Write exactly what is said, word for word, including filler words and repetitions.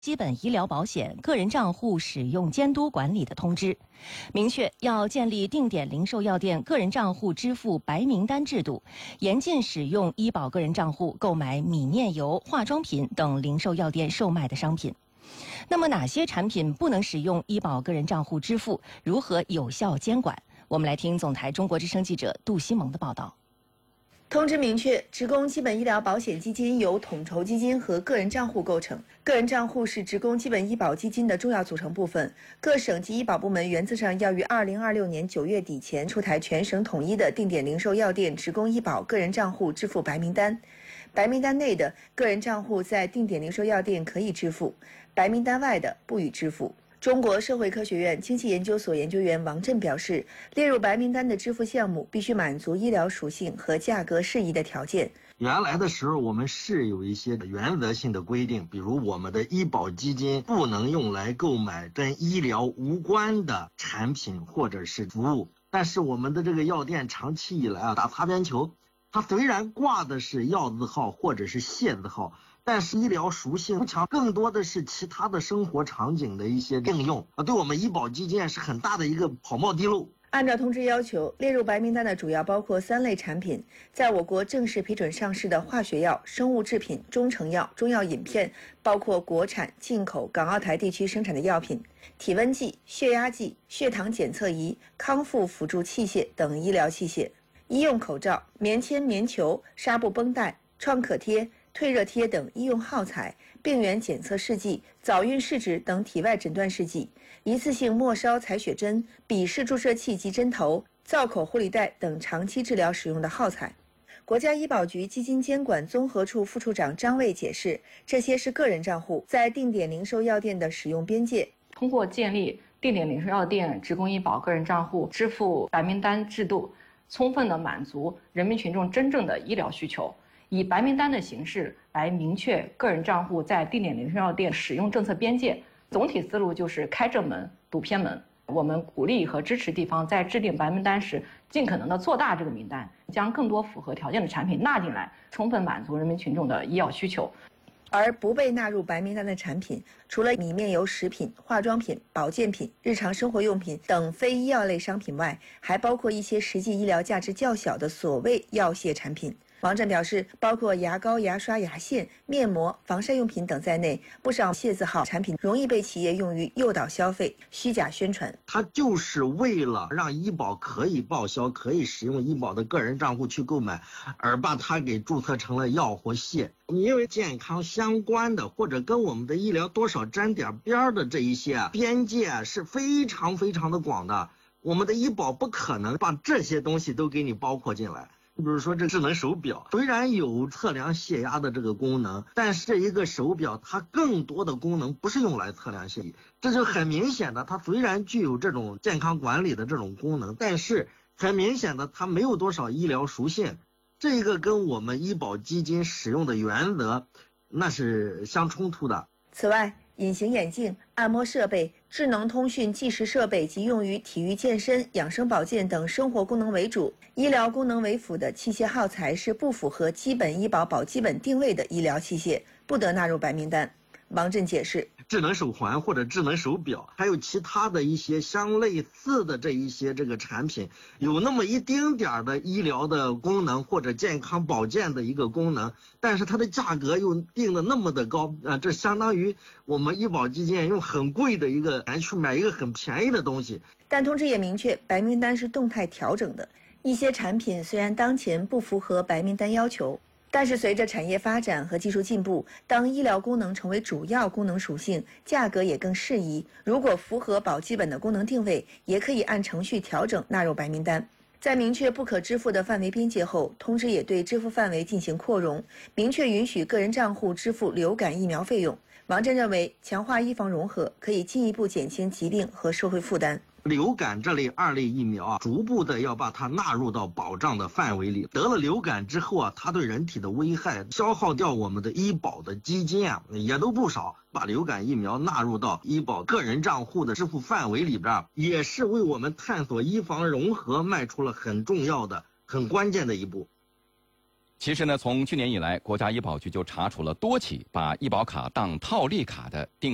基本医疗保险个人账户使用监督管理的通知，明确要建立定点零售药店个人账户支付白名单制度，严禁使用医保个人账户购买米面油、化妆品等零售药店售卖的商品。那么哪些产品不能使用医保个人账户支付？如何有效监管？我们来听总台中国之声记者杜西蒙的报道。 通知明确，职工基本医疗保险基金由统筹基金和个人账户构成，个人账户是职工基本医保基金的重要组成部分。各省级医保部门原则上要于二零二六年九月底前出台全省统一的定点零售药店职工医保个人账户支付白名单。白名单内的个人账户在定点零售药店可以支付，白名单外的不予支付。中国社会科学院经济研究所研究员王震表示，列入白名单的支付项目必须满足医疗属性和价格适宜的条件。 原来的时候，我们是有一些原则性的规定，比如我们的医保基金不能用来购买跟医疗无关的产品或者是服务。但是我们的这个药店长期以来啊打擦边球，它虽然挂的是药字号或者是械字号，但是医疗属性不强，更多的是其他的生活场景的一些应用啊，对我们医保基金是很大的一个跑冒地路。 按照通知要求，列入白名单的主要包括三类产品：在我国正式批准上市的化学药、生物制品、中成药、中药饮片，包括国产、进口、港澳台地区生产的药品；体温计、血压计、血糖检测仪、康复辅助器械等医疗器械；医用口罩、棉签、棉球、纱布绷带、创可贴、退热贴等医用耗材、病原检测试剂、早孕试纸等体外诊断试剂、一次性末梢采血针、笔式注射器及针头、造口护理带等长期治疗使用的耗材。国家医保局基金监管综合处副处长张卫解释，这些是个人账户在定点零售药店的使用边界。 通过建立定点零售药店职工医保个人账户支付白名单制度，充分地满足人民群众真正的医疗需求。以白名单的形式来明确个人账户在定点零售药店使用政策边界，总体思路就是开正门堵偏门。我们鼓励和支持地方在制定白名单时，尽可能的做大这个名单，将更多符合条件的产品纳进来，充分满足人民群众的医药需求。 而不被纳入白名单的产品，除了米面油食品、化妆品、保健品、日常生活用品等非医药类商品外，还包括一些实际医疗价值较小的所谓药械产品。王震表示，包括牙膏、牙刷、牙线、面膜、防晒用品等在内，不少械字号产品容易被企业用于诱导消费、虚假宣传。 它就是为了让医保可以报销、可以使用医保的个人账户去购买，而把它给注册成了药或械。因为健康相关的或者跟我们的医疗多少沾点边的这一些啊，边界啊是非常非常的广的。我们的医保不可能把这些东西都给你包括进来。比如说这智能手表虽然有测量血压的这个功能，但是这一个手表它更多的功能不是用来测量血压，这就很明显的，它虽然具有这种健康管理的这种功能，但是很明显的它没有多少医疗属性，这个跟我们医保基金使用的原则那是相冲突的。 此外，隐形眼镜、按摩设备、智能通讯计时设备及用于体育健身、养生保健等生活功能为主、医疗功能为辅的器械耗材是不符合基本医保保基本定位的医疗器械，不得纳入白名单。王震解释， 智能手环或者智能手表，还有其他的一些相类似的这一些这个产品，有那么一丁点儿的医疗的功能或者健康保健的一个功能，但是它的价格又定的那么的高啊，这相当于我们医保基金用很贵的一个钱去买一个很便宜的东西。 但通知也明确，白名单是动态调整的，一些产品虽然当前不符合白名单要求，但是随着产业发展和技术进步，当医疗功能成为主要功能属性，价格也更适宜。如果符合保基本的功能定位，也可以按程序调整纳入白名单。在明确不可支付的范围边界后，通知也对支付范围进行扩容，明确允许个人账户支付流感疫苗费用。王震认为，强化医防融合可以进一步减轻疾病和社会负担。 流感这类二类疫苗啊，逐步的要把它纳入到保障的范围里。得了流感之后啊，它对人体的危害消耗掉我们的医保的基金啊，也都不少。把流感疫苗纳入到医保个人账户的支付范围里边，也是为我们探索医防融合迈出了很重要的、很关键的一步。 其实呢，从去年以来，国家医保局就查处了多起把医保卡当套利卡的定